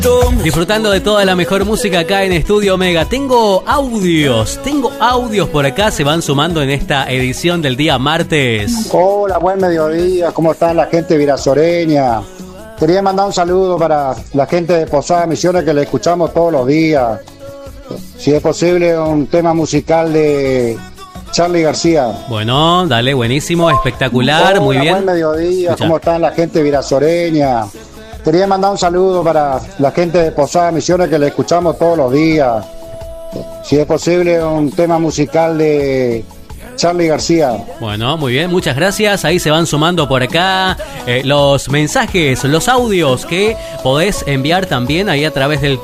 Disfrutando de toda la mejor música acá en Estudio Omega. Tengo audios por acá, se van sumando en esta edición del día martes. Hola, buen mediodía, ¿cómo están la gente virasoreña? Quería mandar un saludo para la gente de Posadas Misiones que le escuchamos todos los días. Si es posible, un tema musical de Charly García. Bueno, dale, buenísimo, espectacular, hola, muy bien. Buen mediodía, Escucha. ¿Cómo están la gente virasoreña? Quería mandar un saludo para la gente de Posadas Misiones que le escuchamos todos los días. Si es posible, un tema musical de Charly García. Bueno, muy bien, muchas gracias. Ahí se van sumando por acá los mensajes, los audios que podés enviar también ahí a través del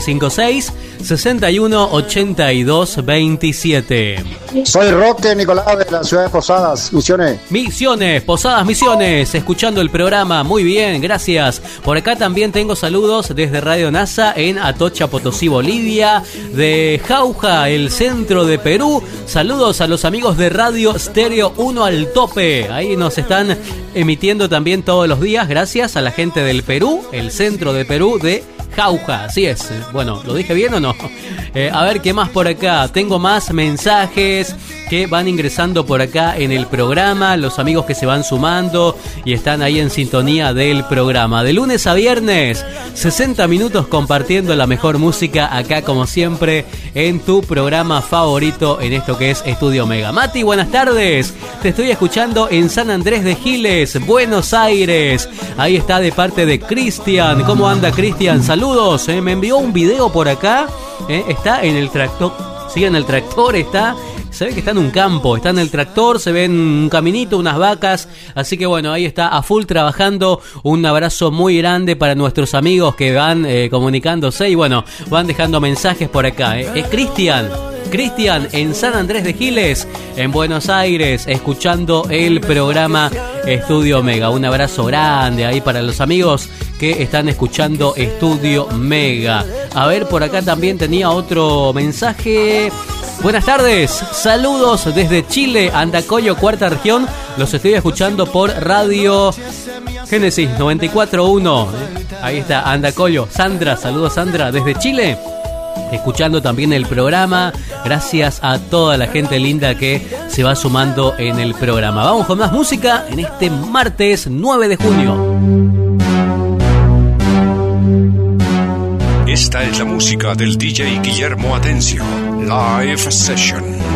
3756-618227. Soy Roque Nicolás de la ciudad de Posadas Misiones. Posadas Misiones, escuchando el programa, muy bien, gracias. Por acá también tengo saludos desde Radio NASA en Atocha, Potosí, Bolivia, de Jauja, el centro de Perú. Saludos a los amigos de Radio Stereo 1 al tope. Ahí nos están emitiendo también todos los días. Gracias a la gente del Perú, el centro de Perú de Jauja. Así es. Bueno, ¿lo dije bien o no? A ver, ¿qué más por acá? Tengo más mensajes que van ingresando por acá en el programa, los amigos que se van sumando y están ahí en sintonía del programa. De lunes a viernes, 60 minutos compartiendo la mejor música acá como siempre en tu programa favorito en esto que es Estudio Omega. Mati, buenas tardes. Te estoy escuchando en San Andrés de Giles, Buenos Aires. Ahí está de parte de Cristian. ¿Cómo anda, Cristian? Saludos. Me envió un video por acá. Está en el tractor. Sí, en el tractor está. Se ve que está en un campo, está en el tractor, se ven un caminito, unas vacas, así que bueno, ahí está a full trabajando. Un abrazo muy grande para nuestros amigos que van comunicándose y bueno, van dejando mensajes por acá. Es Cristian en San Andrés de Giles, en Buenos Aires, escuchando el programa Estudio Omega. Un abrazo grande ahí para los amigos que están escuchando Estudio Mega. A ver, por acá también tenía otro mensaje. Buenas tardes, saludos desde Chile, Andacollo, cuarta región. Los estoy escuchando por Radio Génesis 94.1. Ahí está Andacollo. Sandra, saludos Sandra desde Chile, escuchando también el programa. Gracias a toda la gente linda que se va sumando en el programa. Vamos con más música en este martes 9 de junio. Esta es la música del DJ Guillermo Atencio. Live Session.